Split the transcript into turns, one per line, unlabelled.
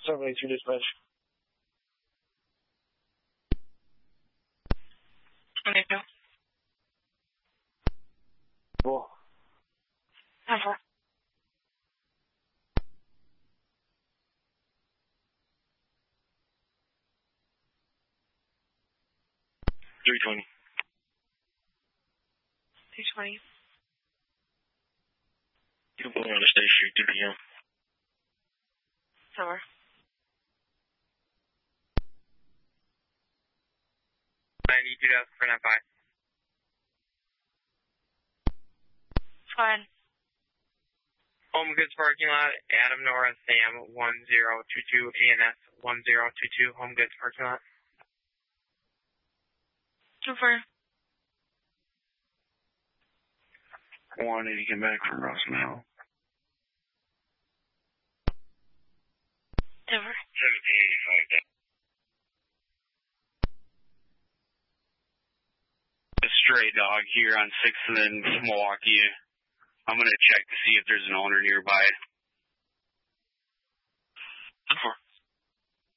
782 dispatch.
Okay, no.
Well.
Never.
$320.
$220.
You're going on the State Street, 2 p.m.
Never.
I need you to for that by.
Fine.
Home Goods parking lot, Adam Nora, Sam 1022, ANS 1022, Home Goods parking lot.
Over.
180 came back from Rossmell.
Never.
1785. A stray dog here on 6th and Milwaukee. I'm going to check to see if there's an owner nearby. 4.